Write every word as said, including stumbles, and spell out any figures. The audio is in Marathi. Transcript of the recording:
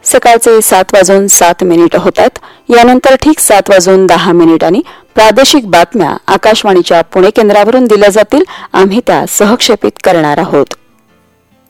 सकाळचे सात वाजून सात मिनिट होतात. यानंतर ठीक सात वाजून दहा मिनिटांनी प्रादेशिक बातम्या आकाशवाणीच्या पुणे केंद्रावरून दिल्या जातील. आम्ही त्या सहक्षेपित करणार आहोत.